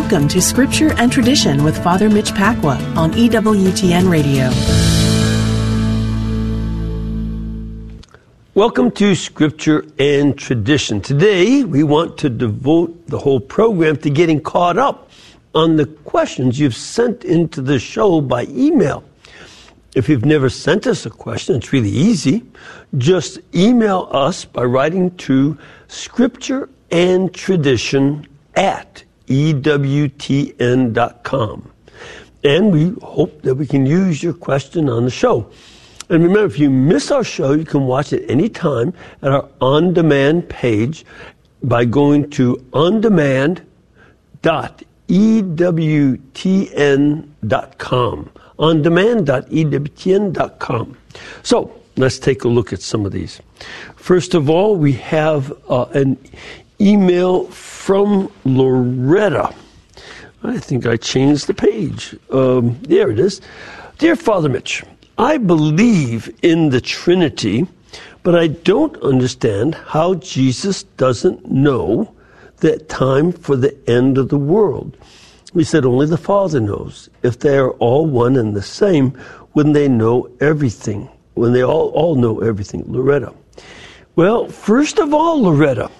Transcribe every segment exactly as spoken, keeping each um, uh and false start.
Welcome to Scripture and Tradition with Father Mitch Pacwa on E W T N Radio. Welcome to Scripture and Tradition. Today, we want to devote the whole program to getting caught up on the questions you've sent into the show by email. If you've never sent us a question, it's really easy. Just email us by writing to Scripture and Tradition at E W T N dot com. And we hope that we can use your question on the show. And remember, if you miss our show, you can watch it anytime at our on-demand page by going to on demand dot E W T N dot com. on demand dot E W T N dot com. So, let's take a look at some of these. First of all, we have uh, an email from Loretta. I think I changed the page. Um, there it is. Dear Father Mitch, I believe in the Trinity, but I don't understand how Jesus doesn't know the time for the end of the world. He said only the Father knows. If they are all one and the same, when they know everything, when they all, all know everything. Loretta. Well, first of all, Loretta,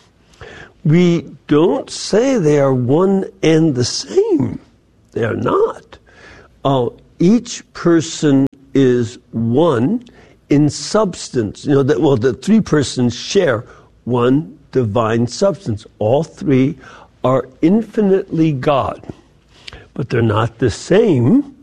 we don't say they are one and the same. They are not. Uh, each person is one in substance. You know that. Well, the three persons share one divine substance. All three are infinitely God, but they're not the same.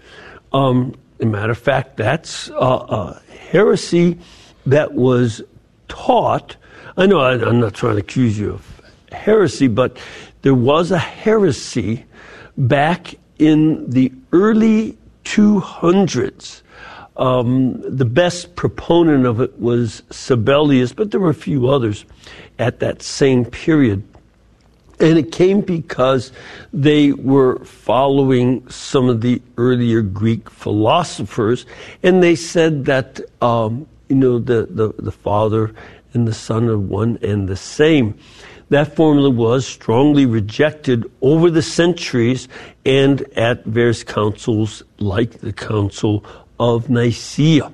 Um, as a matter of fact, that's uh, a heresy that was taught. I know I, I'm not trying to accuse you of heresy, but there was a heresy back in the early two hundreds. Um, the best proponent of it was Sabellius, but there were a few others at that same period. And it came because they were following some of the earlier Greek philosophers, and they said that, um, you know, the, the, the Father and the Son are one and the same. That formula was strongly rejected over the centuries and at various councils like the Council of Nicaea.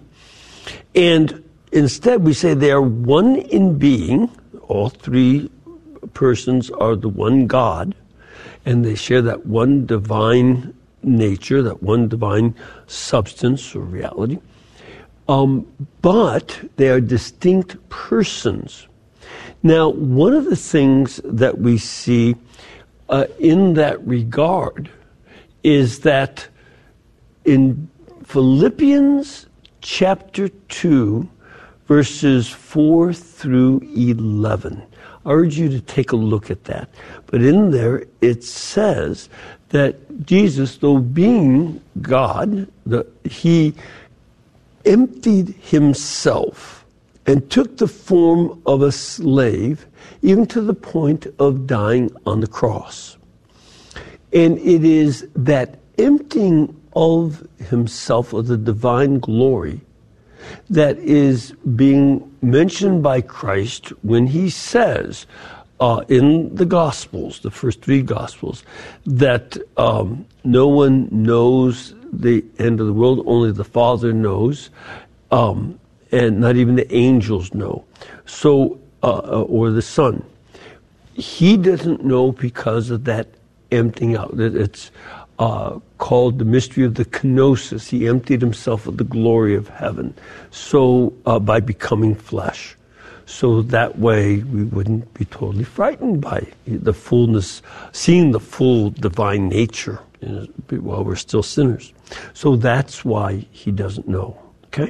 And instead we say they are one in being. All three persons are the one God, and they share that one divine nature, that one divine substance or reality. Um, but they are distinct persons. Now, one of the things that we see uh, in that regard is that in Philippians chapter two, verses four through eleven, I urge you to take a look at that. But in there, it says that Jesus, though being God, the, he emptied himself and took the form of a slave, even to the point of dying on the cross. And it is that emptying of himself, of the divine glory, that is being mentioned by Christ when he says uh, in the Gospels, the first three Gospels, that um, no one knows the end of the world, only the Father knows, um, and not even the angels know, so uh, or the Son. He doesn't know because of that emptying out. It's uh, called the mystery of the kenosis. He emptied himself of the glory of heaven, so uh, by becoming flesh. So that way we wouldn't be totally frightened by the fullness, seeing the full divine nature while we're still sinners. So that's why he doesn't know. Okay?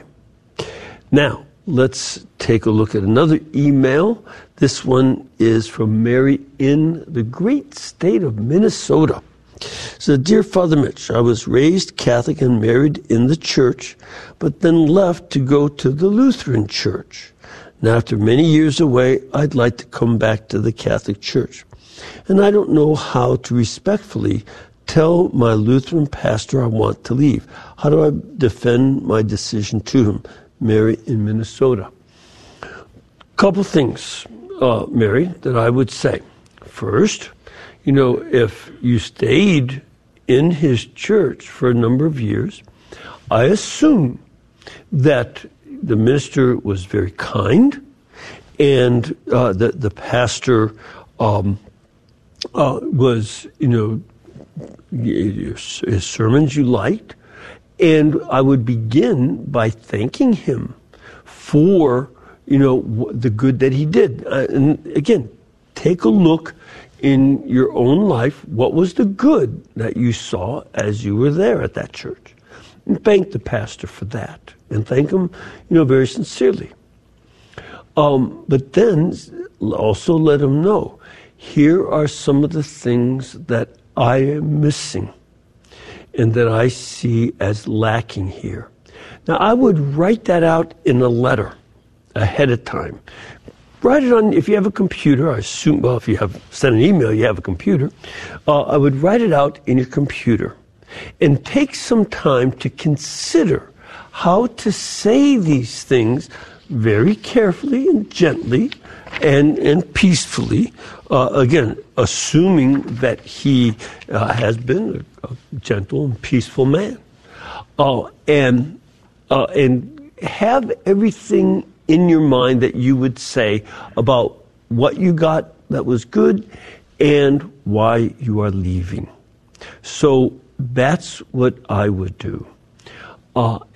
Now, let's take a look at another email. This one is from Mary in the great state of Minnesota. So, dear Father Mitch, I was raised Catholic and married in the church, but then left to go to the Lutheran church. And after many years away, I'd like to come back to the Catholic Church. And I don't know how to respectfully tell my Lutheran pastor I want to leave. How do I defend my decision to him? Mary in Minnesota. Couple things, uh, Mary, that I would say. First, you know, if you stayed in his church for a number of years, I assume that the minister was very kind, and uh, the the pastor um, uh, was, you know, his sermons you liked, and I would begin by thanking him for, you know, the good that he did. Uh, and again, take a look in your own life. What was the good that you saw as you were there at that church? And thank the pastor for that, and thank him, you know, very sincerely. Um, but then also let him know, here are some of the things that I am missing and that I see as lacking here. Now, I would write that out in a letter ahead of time. Write it on, if you have a computer, I assume, well, if you have sent an email, you have a computer. Uh, I would write it out in your computer and take some time to consider how to say these things very carefully and gently and, and peacefully, uh, again, assuming that he uh, has been a, a gentle and peaceful man. Uh, and, uh, and have everything in your mind that you would say about what you got that was good and why you are leaving. So that's what I would do. Uh,